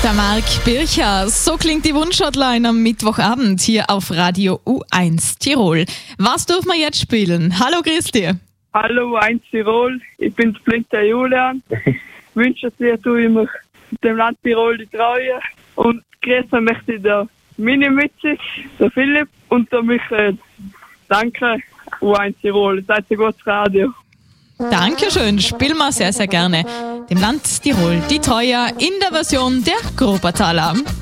Der Marc Bircher, so klingt die Wunschhotline am Mittwochabend hier auf Radio U1 Tirol. Was dürfen wir jetzt spielen? Hallo Christi. Hallo U1 Tirol, ich bin der Julian. Ich wünsche dir immer dem Land Tirol die Treue und grüßen möchte ich der Mini-Mützig, der Philipp und der Michael. Danke U1 Tirol, seid ein gutes Radio. Dankeschön, spielen wir sehr, sehr gerne. Dem Land Tirol die Treue in der Version der Grobataler.